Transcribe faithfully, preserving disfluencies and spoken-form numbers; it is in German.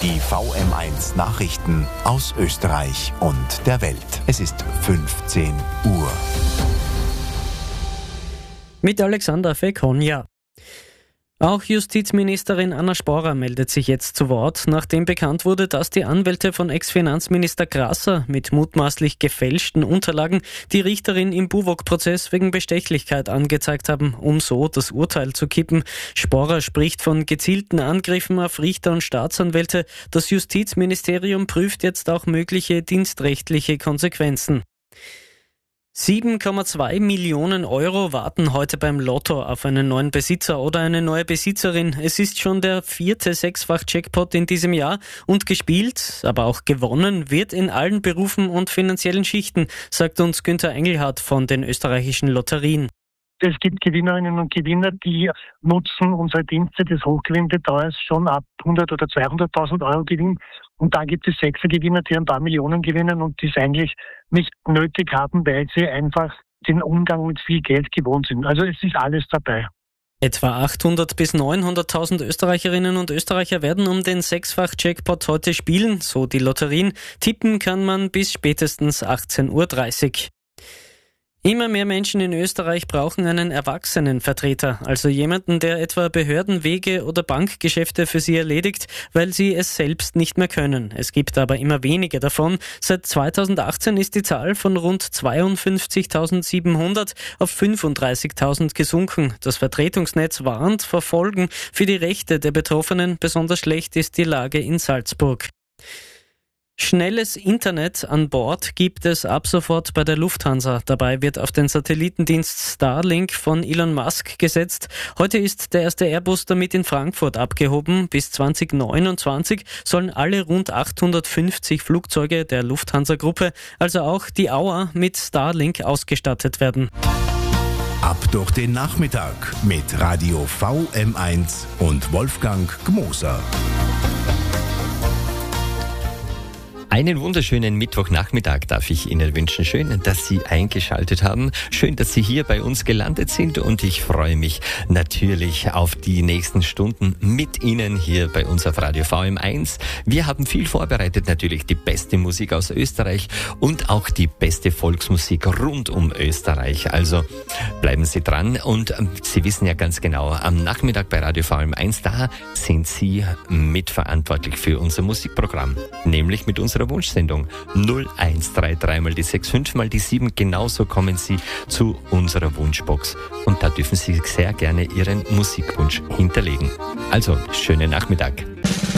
Die V M eins Nachrichten aus Österreich und der Welt. Es ist fünfzehn Uhr. Mit Alexander Fekonja. Auch Justizministerin Anna Sporer meldet sich jetzt zu Wort, nachdem bekannt wurde, dass die Anwälte von Ex-Finanzminister Grasser mit mutmaßlich gefälschten Unterlagen die Richterin im Buwok-Prozess wegen Bestechlichkeit angezeigt haben, um so das Urteil zu kippen. Sporer spricht von gezielten Angriffen auf Richter und Staatsanwälte. Das Justizministerium prüft jetzt auch mögliche dienstrechtliche Konsequenzen. sieben Komma zwei Millionen Euro warten heute beim Lotto auf einen neuen Besitzer oder eine neue Besitzerin. Es ist schon der vierte Sechsfach-Jackpot in diesem Jahr und gespielt, aber auch gewonnen wird in allen Berufen und finanziellen Schichten, sagt uns Günther Engelhardt von den österreichischen Lotterien. Es gibt Gewinnerinnen und Gewinner, die nutzen unsere Dienste des Hochgewinnbetreuers schon ab hundert oder zweihunderttausend Euro Gewinn. Und da gibt es Sechser-Gewinner, die ein paar Millionen gewinnen und die es eigentlich nicht nötig haben, weil sie einfach den Umgang mit viel Geld gewohnt sind. Also es ist alles dabei. Etwa achthundert bis neunhunderttausend Österreicherinnen und Österreicher werden um den Sechsfach-Jackpot heute spielen, so die Lotterien. Tippen kann man bis spätestens achtzehn Uhr dreißig. Immer mehr Menschen in Österreich brauchen einen Erwachsenenvertreter, also jemanden, der etwa Behördenwege oder Bankgeschäfte für sie erledigt, weil sie es selbst nicht mehr können. Es gibt aber immer weniger davon. Seit zweitausendachtzehn ist die Zahl von rund zweiundfünfzigtausendsiebenhundert auf fünfunddreißigtausend gesunken. Das Vertretungsnetz warnt vor Folgen für die Rechte der Betroffenen. Besonders schlecht ist die Lage in Salzburg. Schnelles Internet an Bord gibt es ab sofort bei der Lufthansa. Dabei wird auf den Satellitendienst Starlink von Elon Musk gesetzt. Heute ist der erste Airbus damit in Frankfurt abgehoben. Bis zwanzig neunundzwanzig sollen alle rund achthundertfünfzig Flugzeuge der Lufthansa-Gruppe, also auch die Auer, mit Starlink ausgestattet werden. Ab durch den Nachmittag mit Radio V M eins und Wolfgang Gmoser. Einen wunderschönen Mittwochnachmittag darf ich Ihnen wünschen. Schön, dass Sie eingeschaltet haben. Schön, dass Sie hier bei uns gelandet sind. Und ich freue mich natürlich auf die nächsten Stunden mit Ihnen hier bei uns auf Radio V M eins. Wir haben viel vorbereitet, natürlich die beste Musik aus Österreich und auch die beste Volksmusik rund um Österreich. Also bleiben Sie dran. Und Sie wissen ja ganz genau, am Nachmittag bei Radio V M eins, da sind Sie mitverantwortlich für unser Musikprogramm. Nämlich mit unserer Wunschsendung null eins drei drei mal die sechs fünf mal die sieben. Genauso kommen Sie zu unserer Wunschbox und da dürfen Sie sehr gerne Ihren Musikwunsch hinterlegen. Also, schönen Nachmittag.